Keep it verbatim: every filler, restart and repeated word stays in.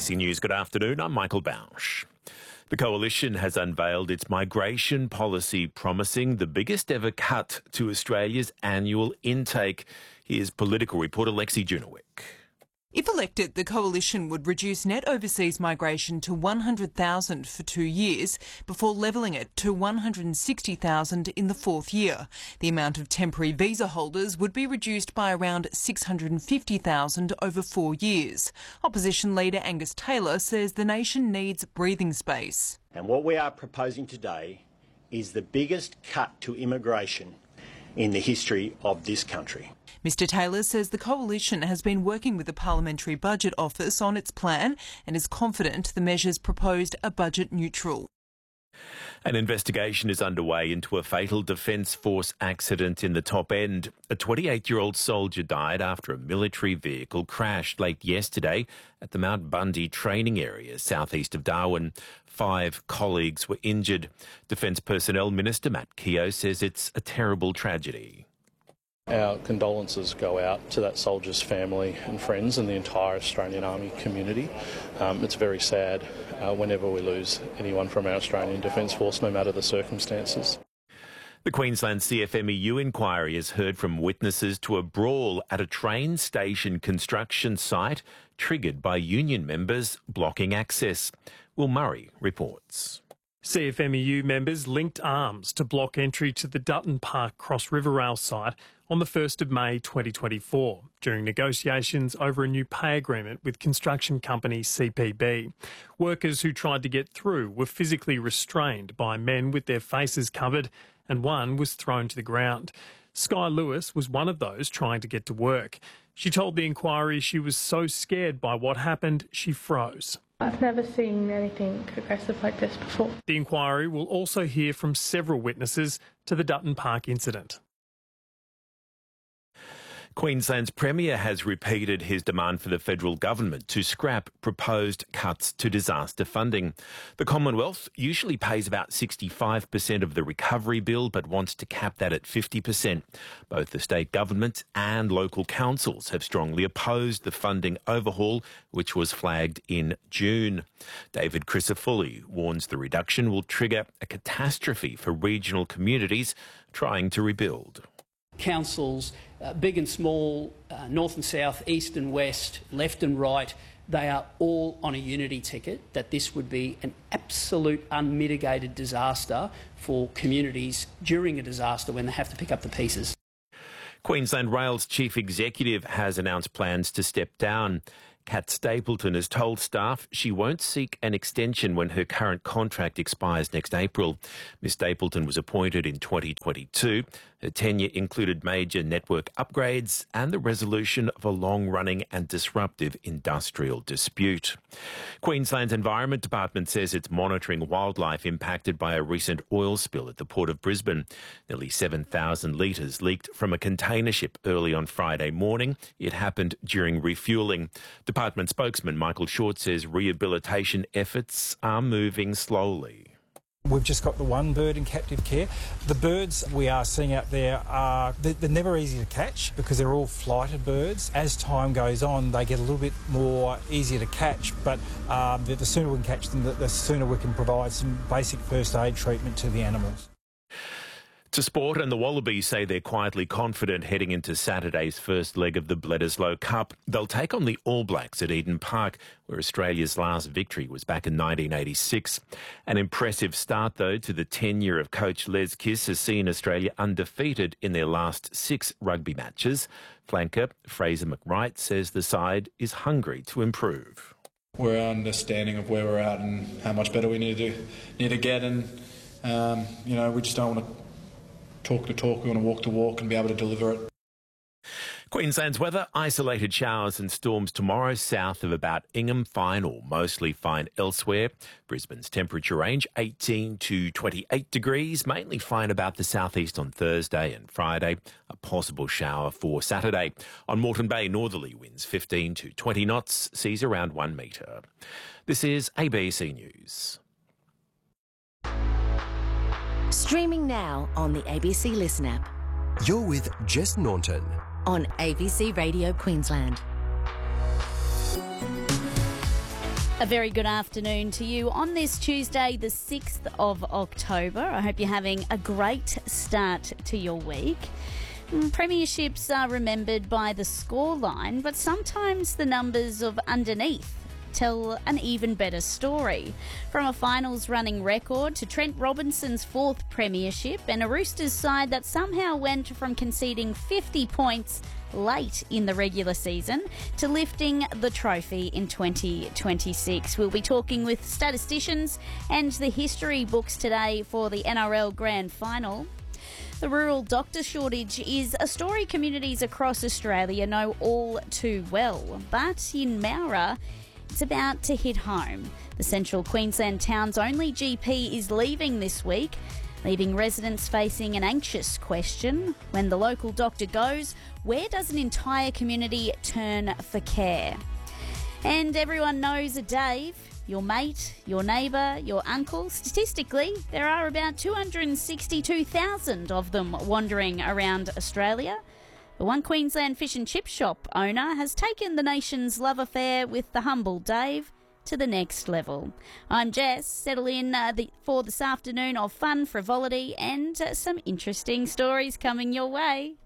C News, good afternoon. I'm Michael Bausch. The Coalition has unveiled its migration policy, promising the biggest ever cut to Australia's annual intake. Here's political reporter Lexi Junowick. If elected, the Coalition would reduce net overseas migration to one hundred thousand for two years before levelling it to one hundred sixty thousand in the fourth year. The amount of temporary visa holders would be reduced by around six hundred fifty thousand over four years. Opposition leader Angus Taylor says the nation needs breathing space. And what we are proposing today is the biggest cut to immigration in the history of this country. Mr Taylor says the Coalition has been working with the Parliamentary Budget Office on its plan and is confident the measures proposed are budget neutral. An investigation is underway into a fatal Defence Force accident in the Top End. A twenty-eight-year-old soldier died after a military vehicle crashed late yesterday at the Mount Bundy training area southeast of Darwin. Five colleagues were injured. Defence Personnel Minister Matt Keogh says it's a terrible tragedy. Our condolences go out to that soldier's family and friends and the entire Australian Army community. Um, it's very sad uh, whenever we lose anyone from our Australian Defence Force, no matter the circumstances. The Queensland C F M E U inquiry has heard from witnesses to a brawl at a train station construction site triggered by union members blocking access. Will Murray reports. C F M E U members linked arms to block entry to the Dutton Park Cross River Rail site on the first of May twenty twenty-four during negotiations over a new pay agreement with construction company C P B. Workers who tried to get through were physically restrained by men with their faces covered, and one was thrown to the ground. Sky Lewis was one of those trying to get to work. She told the inquiry she was so scared by what happened, she froze. I've never seen anything aggressive like this before. The inquiry will also hear from several witnesses to the Dutton Park incident. Queensland's Premier has repeated his demand for the federal government to scrap proposed cuts to disaster funding. The Commonwealth usually pays about sixty-five percent of the recovery bill but wants to cap that at fifty percent. Both the state government and local councils have strongly opposed the funding overhaul, which was flagged in June. David Crisafulli warns the reduction will trigger a catastrophe for regional communities trying to rebuild. Councils, uh, big and small, uh, north and south, east and west, left and right, they are all on a unity ticket that this would be an absolute unmitigated disaster for communities during a disaster when they have to pick up the pieces. Queensland Rail's chief executive has announced plans to step down. Kat Stapleton has told staff she won't seek an extension when her current contract expires next April. Miz Stapleton was appointed in twenty twenty-two. Her tenure included major network upgrades and the resolution of a long-running and disruptive industrial dispute. Queensland's Environment Department says it's monitoring wildlife impacted by a recent oil spill at the Port of Brisbane. Nearly seven thousand litres leaked from a container ship early on Friday morning. It happened during refuelling. Department spokesman Michael Short says rehabilitation efforts are moving slowly. We've just got the one bird in captive care. The birds we are seeing out there are they're, they're never easy to catch because they're all flighted birds. As time goes on, they get a little bit more easier to catch, but um, the, the sooner we can catch them, the, the sooner we can provide some basic first aid treatment to the animals. To sport, and the Wallabies say they're quietly confident heading into Saturday's first leg of the Bledisloe Cup. They'll take on the All Blacks at Eden Park, where Australia's last victory was back in nineteen eighty-six. An impressive start, though, to the tenure of coach Les Kiss has seen Australia undefeated in their last six rugby matches. Flanker Fraser McWright says the side is hungry to improve. We're understanding of where we're at and how much better we need to need to get, and um, you know, we just don't want to talk the talk, we want to walk the walk and be able to deliver it. Queensland's weather, isolated showers and storms tomorrow south of about Ingham, fine or mostly fine elsewhere. Brisbane's temperature range eighteen to twenty-eight degrees, mainly fine about the southeast on Thursday and Friday. A possible shower for Saturday. On Moreton Bay, northerly winds fifteen to twenty knots, seas around one metre. This is A B C News. Streaming now on the A B C Listen app. You're with Jess Naunton on A B C Radio Queensland. A very good afternoon to you on this Tuesday, the sixth of October. I hope you're having a great start to your week. Premierships are remembered by the scoreline, but sometimes the numbers of underneath tell an even better story. From a finals running record to Trent Robinson's fourth premiership and a Roosters side that somehow went from conceding fifty points late in the regular season to lifting the trophy in twenty twenty-six. We'll be talking with statisticians and the history books today for the N R L Grand Final. The rural doctor shortage is a story communities across Australia know all too well, but in Mowra, it's about to hit home. The Central Queensland town's only G P is leaving this week, leaving residents facing an anxious question. When the local doctor goes, where does an entire community turn for care? And everyone knows a Dave, your mate, your neighbour, your uncle. Statistically, there are about two hundred sixty-two thousand of them wandering around Australia. The One Queensland Fish and Chip Shop owner has taken the nation's love affair with the humble Dave to the next level. I'm Jess. Settle in uh, the, for this afternoon of fun, frivolity and uh, some interesting stories coming your way.